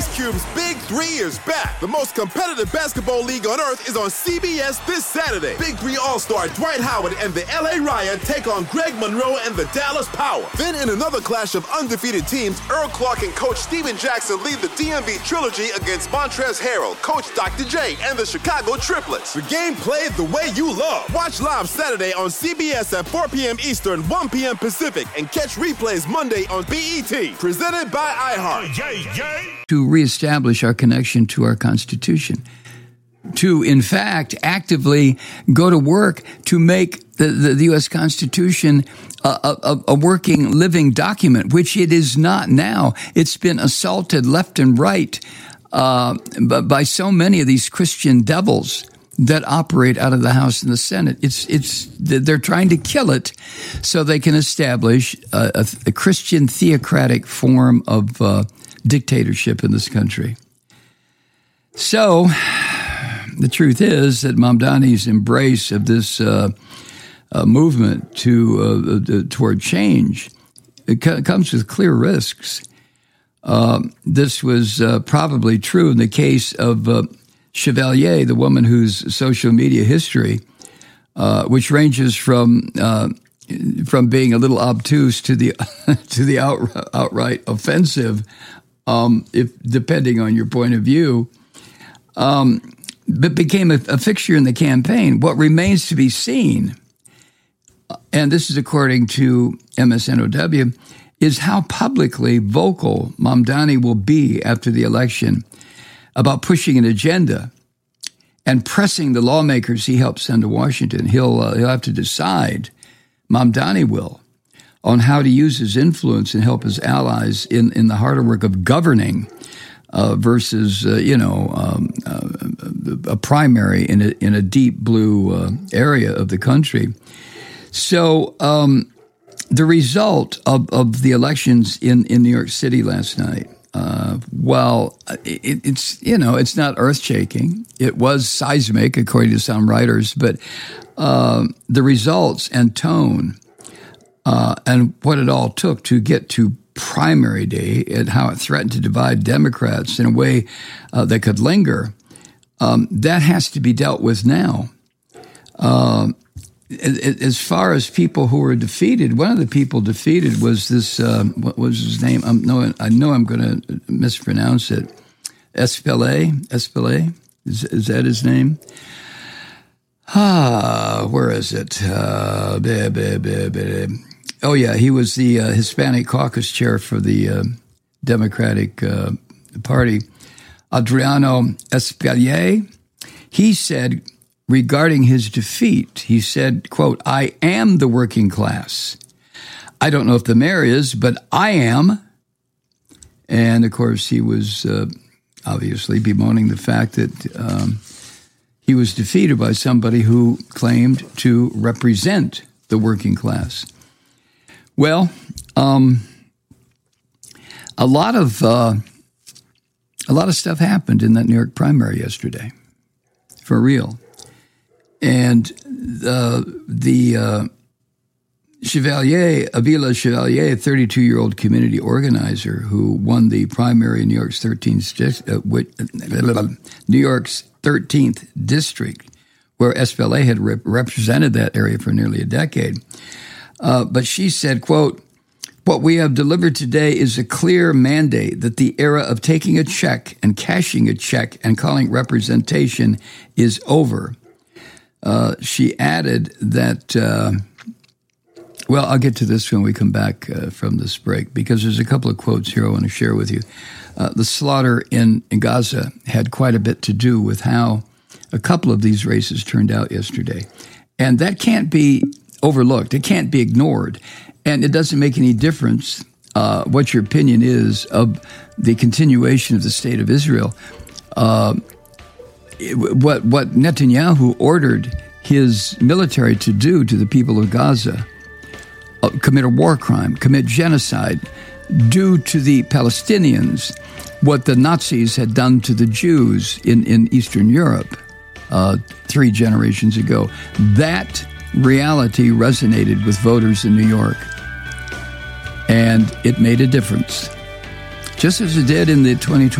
Ice Cube's Big 3 is back. The most competitive basketball league on earth is on CBS this Saturday. Big 3 All-Star Dwight Howard and the LA Riot take on Greg Monroe and the Dallas Power. Then in another clash of undefeated teams, Earl Clark and Coach Steven Jackson lead the DMV Trilogy against Montrezl Harrell, Coach Dr. J, and the Chicago Triplets. The game played the way you love. Watch live Saturday on CBS at 4 p.m. Eastern, 1 p.m. Pacific, and catch replays Monday on BET. Presented by iHeart. To reestablish our connection to our Constitution. To, in fact, actively go to work to make the U.S. Constitution a working, living document, which it is not now. It's been assaulted left and right by so many of these Christian devils that operate out of the House and the Senate. They're trying to kill it so they can establish a Christian theocratic form of dictatorship in this country. So the truth is that Mamdani's embrace of this movement toward change, it comes with clear risks. This was probably true in the case of Chevalier, the woman whose social media history, which ranges from being a little obtuse to the outright offensive, if depending on your point of view, but became a fixture in the campaign. What remains to be seen, and this is according to MSNOW, is how publicly vocal Mamdani will be after the election about pushing an agenda and pressing the lawmakers he helped send to Washington. He'll have to decide, Mamdani will, on how to use his influence and help his allies in the harder work of governing versus a primary in a deep blue area of the country. So the result of the elections in New York City last night, it's not earth-shaking. It was seismic, according to some writers, but the results and tone and what it all took to get to primary day and how it threatened to divide Democrats in a way that could linger, that has to be dealt with now. As far as people who were defeated, one of the people defeated was this, what was his name? I know I'm going to mispronounce it. Espelay? Is that his name? Where is it? Oh, yeah, he was the Hispanic caucus chair for the Democratic Party. Adriano Espelay, he said, regarding his defeat, he said, quote, "I am the working class. I don't know if the mayor is, but I am." And, of course, he was obviously bemoaning the fact that he was defeated by somebody who claimed to represent the working class. Well, a lot of stuff happened in that New York primary yesterday, for real. And the Avila Chevalier, a 32-year-old community organizer who won the primary in New York's 13th district, where Espelay had represented that area for nearly a decade. But she said, quote, "What we have delivered today is a clear mandate that the era of taking a check and cashing a check and calling representation is over." She added that, I'll get to this when we come back from this break, because there's a couple of quotes here I want to share with you. The slaughter in Gaza had quite a bit to do with how a couple of these races turned out yesterday. And that can't be overlooked. It can't be ignored. And it doesn't make any difference what your opinion is of the continuation of the state of Israel. What Netanyahu ordered his military to do to the people of Gaza, commit a war crime, commit genocide, do to the Palestinians what the Nazis had done to the Jews in Eastern Europe 3 generations ago. That reality resonated with voters in New York, and it made a difference, just as it did in the 2020